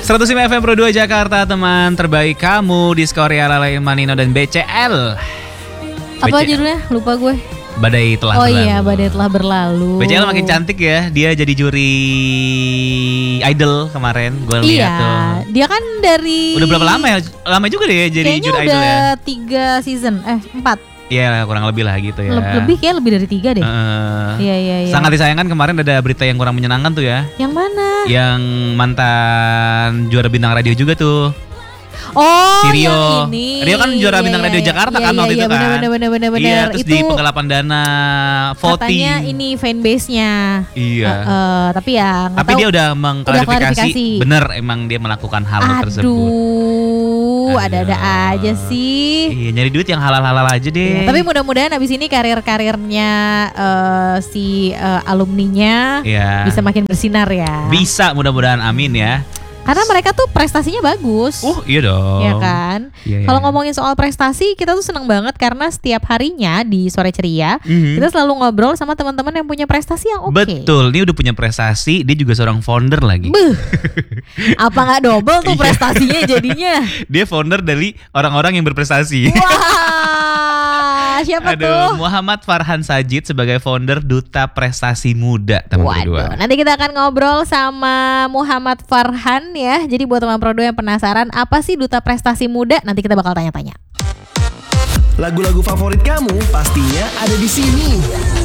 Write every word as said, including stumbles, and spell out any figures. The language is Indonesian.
seratus lima F M Pro dua Jakarta, teman terbaik kamu di Skoria Lalai Manino dan B C L. Apa B C L. judulnya? Lupa gue. Badai telah oh berlalu. Oh iya, badai telah berlalu. B C L makin cantik ya. Dia jadi juri Idol kemarin. Gue iya, lihat tuh. Dia kan dari. Udah berapa lama ya? Lama juga deh ya jadi kayaknya juri udah Idol ya. tiga season, eh empat. Iya kurang lebih lah gitu ya. Lebih kayak lebih dari tiga deh. Uh, iya iya iya. Sangat disayangkan kemarin ada berita yang kurang menyenangkan tuh ya. Yang mana? Yang mantan juara bintang radio juga tuh. Oh, si Rio. Yang ini. Rio kan juara iya, bintang iya, radio iya, Jakarta iya, kan iya, waktu iya, itu kan. Bener bener bener bener. Iya, terus itu di penggelapan dana voting. Katanya ini fanbase-nya. Iya. Uh, uh, tapi ya nggak Tapi tahu. dia udah mengklarifikasi bener emang dia melakukan hal Aduh, tersebut. Aduh, ada-ada aja sih. Iya, nyari duit yang halal-halal aja deh. Iya, tapi mudah-mudahan abis ini karir-karirnya uh, si uh, alumninya iya. bisa makin bersinar ya. Bisa, mudah-mudahan, amin ya. Karena mereka tuh prestasinya bagus. Uh, iya dong. Iya kan? Iya, Kalau iya. ngomongin soal prestasi, kita tuh seneng banget karena setiap harinya di Sore Ceria, mm-hmm. kita selalu ngobrol sama teman-teman yang punya prestasi yang oke. Okay. Betul, ini udah punya prestasi, dia juga seorang founder lagi. Beuh. Apa nggak double tuh prestasinya jadinya? Dia founder dari orang-orang yang berprestasi. Wah, siapa Aduh, tuh? Muhammad Farhan Sajid sebagai founder Duta Prestasi Muda teman berdua. Nanti kita akan ngobrol sama Muhammad Farhan ya. Jadi buat teman Pro dua yang penasaran apa sih Duta Prestasi Muda, nanti kita bakal tanya-tanya. Lagu-lagu favorit kamu pastinya ada di sini.